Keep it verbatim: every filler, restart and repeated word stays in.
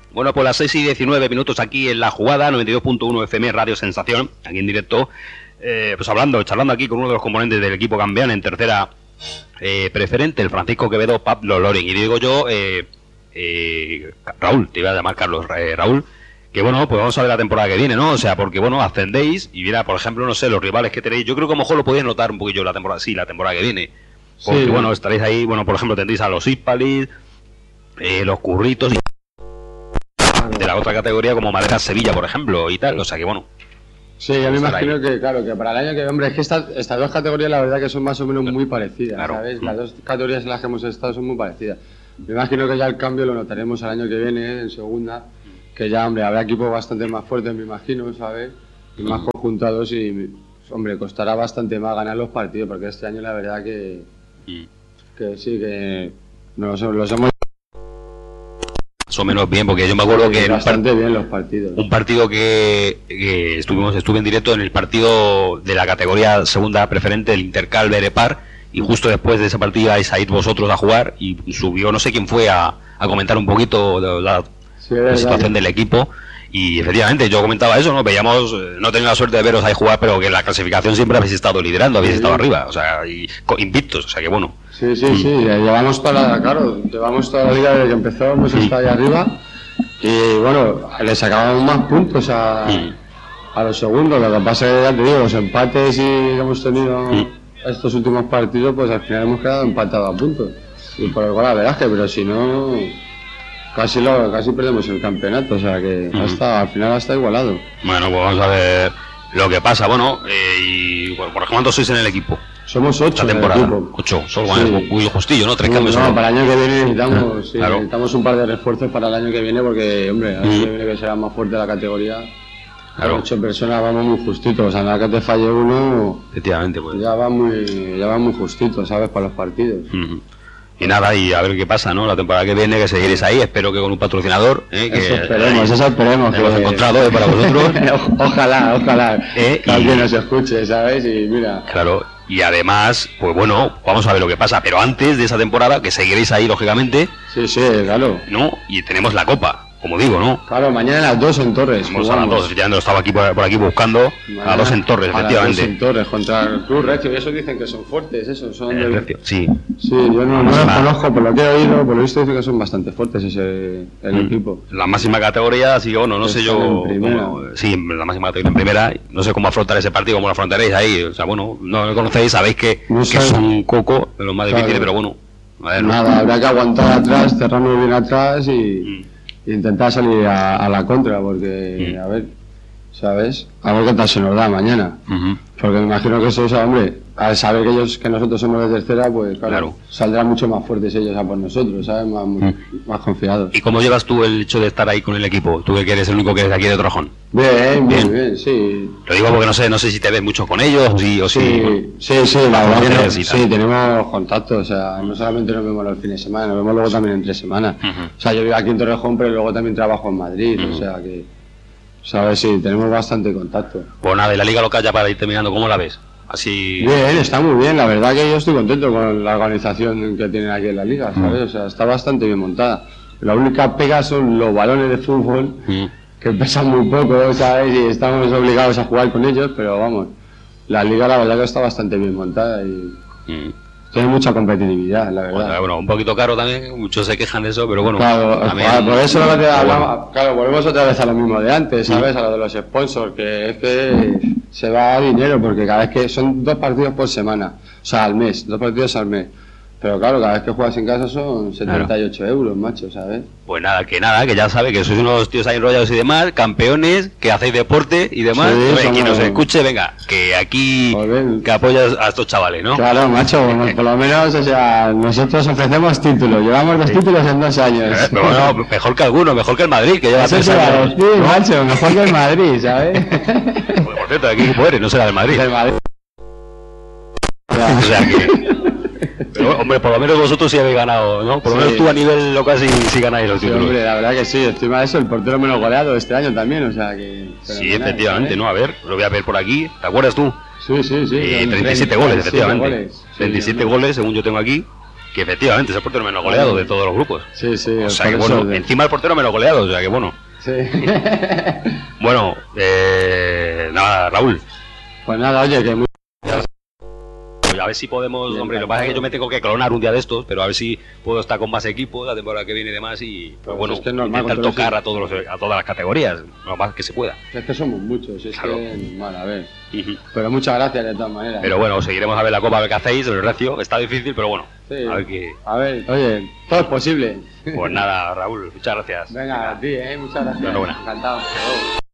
Bueno, pues las seis y diecinueve minutos aquí en La Jugada, noventa y dos punto uno F M, Radio Sensación, aquí en directo, eh, pues hablando, charlando aquí con uno de los componentes del equipo campeón en tercera eh, preferente, el Francisco Quevedo Pablo Loren. Y digo yo, eh, eh, Raúl, te iba a llamar Carlos, eh, Raúl, que bueno, pues vamos a ver la temporada que viene, ¿no? O sea, porque bueno, ascendéis y mira, por ejemplo, no sé, los rivales que tenéis, yo creo que a lo mejor lo podéis notar un poquillo la temporada, sí, la temporada que viene. Porque sí, bueno, estaréis ahí, bueno, por ejemplo, tendréis a los Hispalis, eh, los Curritos y de la otra categoría como Madera Sevilla, por ejemplo, y tal, o sea que bueno. Sí, yo me imagino ahí. que, claro, que para el año que, hombre, es que esta, estas dos categorías la verdad que son más o menos muy parecidas, claro. ¿Sabes? Las dos categorías en las que hemos estado son muy parecidas. Me imagino que ya el cambio lo notaremos el año que viene, en segunda, que ya, hombre, habrá equipos bastante más fuertes, me imagino, ¿sabes? Y más conjuntados y, hombre, costará bastante más ganar los partidos, porque este año la verdad que, que sí, que nos, los hemos... Más o menos bien, porque yo me acuerdo que bastante bien los partidos. Un partido que, que estuvimos estuve en directo en el partido de la categoría segunda preferente del Intercal Berepar, y justo después de ese partido ibais a ir vosotros a jugar y subió no sé quién fue a, a comentar un poquito de la, sí, la situación del equipo, y efectivamente yo comentaba eso, no veíamos, no he tenido la suerte de veros ahí jugar, pero que en la clasificación siempre habéis estado liderando, habéis sí. estado arriba, o sea, y, invictos, o sea que bueno. Sí, sí, sí, llevamos toda la, claro, llevamos toda la liga desde que empezó, hemos estado ahí arriba y bueno, le sacábamos más puntos a, a los segundos. Lo que pasa es que ya te digo, los empates y que hemos tenido estos últimos partidos, pues al final hemos quedado empatados a puntos y por el gol a veraje, pero si no casi lo, casi perdemos el campeonato, o sea que uh-huh. hasta, al final hasta igualado. Bueno, pues vamos a ver lo que pasa, bueno, eh, y bueno, ¿por cuántos sois en el equipo? Somos ocho la temporada, ocho, solo sí. muy justillo, ¿no? Tres no, cambios. No, solo. para el año que viene necesitamos, sí, claro. necesitamos un par de refuerzos para el año que viene porque, hombre, el año mm. que viene que será más fuerte la categoría. Claro. Con ocho personas vamos muy justitos, o sea, nada que te falle uno, efectivamente, pues. ya va muy, ya va muy justito, ¿sabes? Para los partidos. Mm-hmm. Y nada, y a ver qué pasa, ¿no? La temporada que viene, que seguiréis ahí, espero que con un patrocinador, ¿eh? Que eso esperemos, eso esperemos. Que hemos encontrado, ¿eh? Para vosotros. Ojalá, ojalá, ¿Eh? que alguien nos escuche, ¿sabes? Y mira. Claro, y además, pues bueno, vamos a ver lo que pasa, pero antes de esa temporada, que seguiréis ahí, lógicamente. Sí, sí, claro. ¿No? Y tenemos la Copa. Como digo, ¿no? Claro, mañana a las dos en Torres. Vamos a las dos, ya no estaba aquí por, por aquí buscando. Mañana, a las dos en Torres, a efectivamente. A las dos en Torres, contra el Club Recio. Y eso dicen que son fuertes, eso. Son el del... Recio, sí. Sí, yo no, no los conozco, por lo que he oído, por lo visto dicen que son bastante fuertes ese el mm. equipo. La máxima categoría, así que bueno, no sé yo. Cómo, sí, la máxima categoría en primera. No sé cómo afrontar ese partido, cómo lo afrontaréis ahí. O sea, bueno, no lo conocéis, sabéis que, no que es un coco de los más difíciles, claro. Pero bueno. A ver, nada, ¿no? Habrá que aguantar atrás, cerrarnos bien atrás y. Mm. Intentar salir a, a la contra, porque, mm. a ver, ¿sabes? A ver qué tal se nos da mañana. Uh-huh. Porque me imagino que eso, o sea, hombre, al saber que ellos, que nosotros somos de tercera, pues claro, claro. saldrán mucho más fuertes ellos a por nosotros, ¿sabes? Más, mm. más confiados. ¿Y cómo llevas tú el hecho de estar ahí con el equipo? Tú que eres el único que eres aquí de Torrejón. Bien, bien, bien, sí. Lo digo porque no sé, no sé si te ves mucho con ellos o si... O sí, si, bueno, sí, sí, la verdad que sí, tenemos contacto, o sea, no solamente nos vemos los fines de semana, nos vemos luego también entre semana. Uh-huh. O sea, yo vivo aquí en Torrejón, pero luego también trabajo en Madrid, uh-huh. o sea que... ¿Sabes? Sí, tenemos bastante contacto. Pues nada, y la Liga Local ya para ir terminando, ¿cómo la ves? Así... Bien, está muy bien, la verdad que yo estoy contento con la organización que tienen aquí en la Liga, ¿sabes? Mm. O sea, está bastante bien montada. La única pega son los balones de fútbol, mm. que pesan muy poco, ¿sabes? Y estamos obligados a jugar con ellos, pero vamos, la Liga la verdad que está bastante bien montada y... Mm. Tiene mucha competitividad, la verdad. Bueno, bueno, un poquito caro también, muchos se quejan de eso, pero bueno. Claro, también, por eso lo que te hablaba, bueno. Claro, volvemos otra vez a lo mismo de antes, ¿sabes? Mm. A lo de los sponsors, que es que se va a dinero, porque cada vez que son dos partidos por semana, o sea, al mes, dos partidos al mes. Pero claro, cada vez que juegas en casa son setenta y ocho claro. euros, macho, ¿sabes? Pues nada, que nada, que ya sabe que sois unos tíos ahí enrollados y demás, campeones, que hacéis deporte y demás. Sí, Oye, quien nos escuche, venga, que aquí Joder. que apoyas a estos chavales, ¿no? Claro, macho, por lo menos, o sea, nosotros ofrecemos títulos, llevamos dos sí. títulos en dos años. Eh, pero bueno, mejor que alguno, mejor que el Madrid, que lleva tres años. Sí, ¿no? Macho, mejor que el Madrid, ¿sabes? Pues, por cierto, aquí equipo eres, no será del Madrid. Del Madrid. O sea que... Pero, hombre, por lo menos vosotros sí habéis ganado, ¿no? Por lo sí. menos tú a nivel local sí, sí ganáis los títulos. Sí, hombre, la verdad que sí. Encima de eso, el portero menos goleado este año también, o sea que... Sí, efectivamente, ¿eh? ¿No? A ver, lo voy a ver por aquí. ¿Te acuerdas tú? Sí, sí, sí. Eh, treinta y siete goles, efectivamente. Goles. treinta y siete sí, goles, según yo tengo aquí. que efectivamente es el portero menos goleado de todos los grupos. Sí, sí. O sea que bueno, de... encima el portero menos goleado, o sea que bueno. Sí. Bueno, eh, nada, Raúl. Pues nada, oye, que muy... A ver si podemos, bien, hombre, lo que pasa es que yo me tengo que clonar un día de estos, pero a ver si puedo estar con más equipos la temporada que viene y demás y pues, bueno, es que normal, intentar tocar a todos los, a todas las categorías, lo más que se pueda. Es que somos muchos, es claro. que normal, a ver. Uh-huh. Pero muchas gracias de todas maneras. Pero bueno, seguiremos a ver la Copa, a ver qué hacéis, el Recio, está difícil, pero bueno, sí. a ver qué... A ver, oye, todo es posible. Pues nada, Raúl, muchas gracias. Venga, a ti, eh, muchas gracias. Enhorabuena. Encantado.